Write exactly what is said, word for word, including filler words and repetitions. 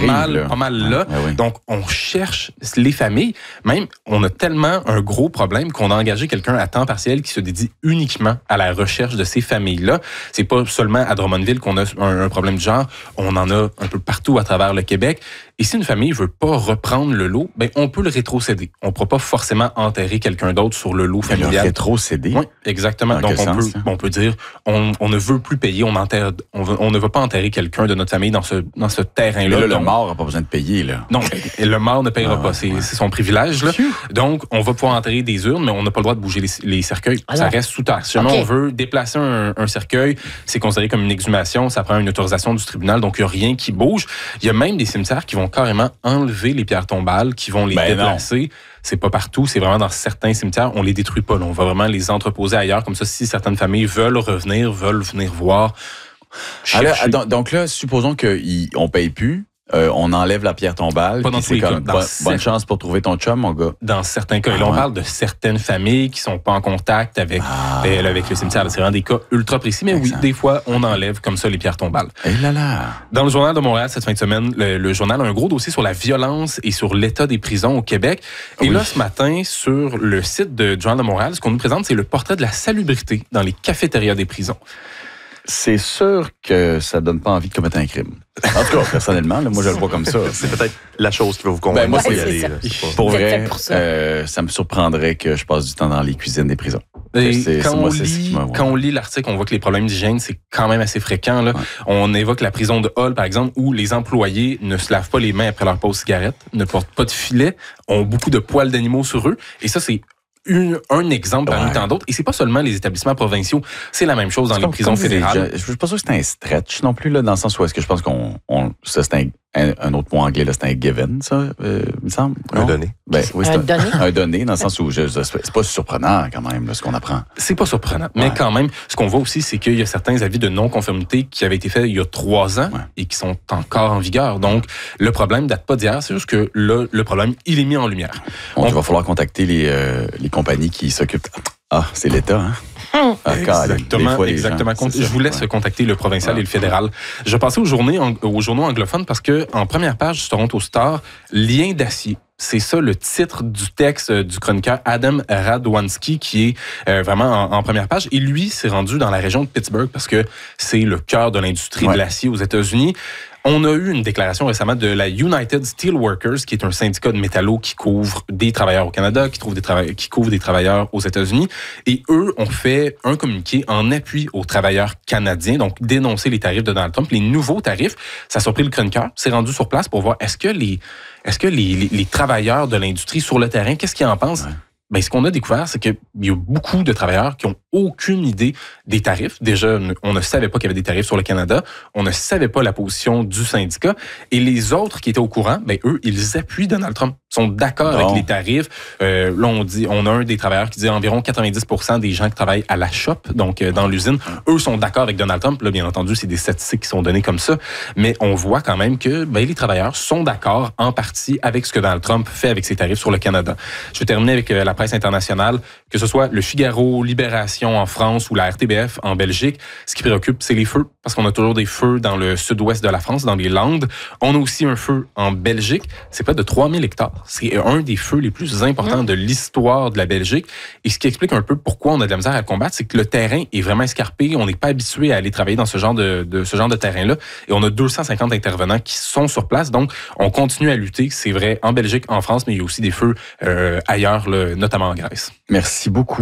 mal, là. pas mal là. Ouais, oui. Donc, on cherche les familles. Même, on a tellement un gros problème qu'on a engagé quelqu'un à temps partiel qui se dédie uniquement à la recherche de ces familles-là. C'est pas seulement à Drummondville qu'on a un, un problème du genre. On en a un peu partout à travers le Québec. Et si une famille veut pas reprendre le lot, ben on peut le rétrocéder. On ne pourra pas forcément enterrer quelqu'un d'autre sur le lot familial. Le rétrocéder? Oui, exactement. Dans Donc, quel on, sens, peut, hein? on peut dire, on, on ne veut plus payer, on, enterre, on, veut, on ne veut pas enterrer quelqu'un de notre famille dans ce, dans ce terrain-là. Mais là, Donc, le mort n'a pas besoin de payer, là. non, le mort ne payera Ah, pas. C'est, ouais. c'est son privilège. Là. Donc, on va pouvoir enterrer des urnes, mais on n'a pas le droit de bouger les, les cercueils. Ah ça non. reste sous terre. Si jamais Okay. on veut déplacer un, un cercueil, c'est considéré comme une exhumation. Ça prend une autorisation du tribunal, donc il n'y a rien qui bouge. Il y a même des cimetières qui vont carrément enlever les pierres tombales, qui vont les Ben déplacer. Non. C'est pas partout, c'est vraiment dans certains cimetières. On les détruit pas. Là. On va vraiment les entreposer ailleurs. Comme ça, si certaines familles veulent revenir, veulent venir voir. Alors, donc, donc là, supposons qu'on ne paye plus. Euh, on enlève la pierre tombale. Pas dans tous les comme, cas. Dans bonne, certains... bonne chance pour trouver ton chum, mon gars. Dans certains cas. Ah, et là, on ouais. parle de certaines familles qui sont pas en contact avec, ah. euh, avec le cimetière. C'est vraiment des cas ultra précis. Mais Excellent. oui, des fois, on enlève comme ça les pierres tombales. Et là là. Dans le Journal de Montréal, cette fin de semaine, le, le journal a un gros dossier sur la violence et sur l'état des prisons au Québec. Et oui. là, ce matin, sur le site de, du Journal de Montréal, ce qu'on nous présente, c'est le portrait de la salubrité dans les cafétérias des prisons. C'est sûr que ça donne pas envie de commettre un crime. En tout cas, personnellement, là, moi, je le vois comme ça. C'est peut-être la chose qui va vous convaincre. Ben, moi, Ouais, c'est- c'est aller, ça. là. C'est pas- Pour Vous êtes vrai, fait pour ça. euh, ça me surprendrait que je passe du temps dans les cuisines des prisons. Et C'est- quand, c'est- on moi, c'est ce lit, qui m'a- quand on lit l'article, on voit que les problèmes d'hygiène, c'est quand même assez fréquent. Là. Ouais. On évoque la prison de Hull, par exemple, où les employés ne se lavent pas les mains après leur pause cigarette, ne portent pas de filet, ont beaucoup de poils d'animaux sur eux. Et ça, c'est une, un exemple parmi Ouais. tant d'autres. Et c'est pas seulement les établissements provinciaux, c'est la même chose dans C'est les comme- prisons comme des- fédérales. Je ne suis pas sûr que c'est un stretch non plus, là, dans le sens où est-ce que je pense qu'on. On, ça, c'est un, un, un autre mot anglais, là, c'est un given, ça, euh, il me semble. Un non? donné. Ben, oui, c'est Un donné? Un donné, dans le sens où je, je- c'est pas surprenant, quand même, là, ce qu'on apprend. C'est pas surprenant. Mais Ouais. quand même, ce qu'on voit aussi, c'est qu'il y a certains avis de non-conformité qui avaient été faits il y a trois ans Ouais. et qui sont encore en vigueur. Donc, le problème date pas d'hier. C'est juste que là, le problème, il est mis en lumière. Bon, On- il va falloir contacter les, euh, les compagnies qui s'occupent. Ah, c'est l'État, hein? Ah, Colin, Exactement, des fois, les exactement. gens, c'est Je ça. vous laisse Ouais. contacter le provincial Ouais. et le fédéral. Je passais aux journées, ang- aux journaux anglophones parce que en première page du Toronto Star, lien d'acier. C'est ça le titre du texte euh, du chroniqueur Adam Radwanski qui est euh, vraiment en, en première page. Et lui s'est rendu dans la région de Pittsburgh parce que c'est le cœur de l'industrie Ouais. de l'acier aux États-Unis. On a eu une déclaration récemment de la United Steelworkers, qui est un syndicat de métallos qui couvre des travailleurs au Canada, qui, trouve des trava- qui couvre des travailleurs aux États-Unis. Et eux ont fait un communiqué en appui aux travailleurs canadiens, donc dénoncer les tarifs de Donald Trump, les nouveaux tarifs. Ça a surpris le chroniqueur, s'est rendu sur place pour voir est-ce que les, est-ce que les, les, les travailleurs de l'industrie sur le terrain, qu'est-ce qu'ils en pensent? Ouais. Ben, ce qu'on a découvert, c'est qu'il y a beaucoup de travailleurs qui ont aucune idée des tarifs. Déjà, on ne savait pas qu'il y avait des tarifs sur le Canada. On ne savait pas la position du syndicat. Et les autres qui étaient au courant, ben, eux, ils appuient Donald Trump. Ils sont d'accord Bon. avec les tarifs. Euh, là, on dit, on a un des travailleurs qui dit environ quatre-vingt-dix pour cent des gens qui travaillent à la shop, donc euh, dans l'usine, eux sont d'accord avec Donald Trump. Là, bien entendu, c'est des statistiques qui sont données comme ça. Mais on voit quand même que ben, les travailleurs sont d'accord en partie avec ce que Donald Trump fait avec ses tarifs sur le Canada. Je vais terminer avec euh, la presse internationale, que ce soit le Figaro, Libération en France ou la R T B F en Belgique. Ce qui préoccupe, c'est les feux, parce qu'on a toujours des feux dans le sud-ouest de la France, dans les Landes. On a aussi un feu en Belgique. C'est près de trois mille hectares. C'est un des feux les plus importants de l'histoire de la Belgique. Et ce qui explique un peu pourquoi on a de la misère à le combattre, c'est que le terrain est vraiment escarpé. On n'est pas habitué à aller travailler dans ce genre de, de ce genre de terrain-là. Et on a deux cent cinquante intervenants qui sont sur place. Donc, on continue à lutter. C'est vrai en Belgique, en France, mais il y a aussi des feux euh, ailleurs, là, notamment en Grèce. Merci beaucoup.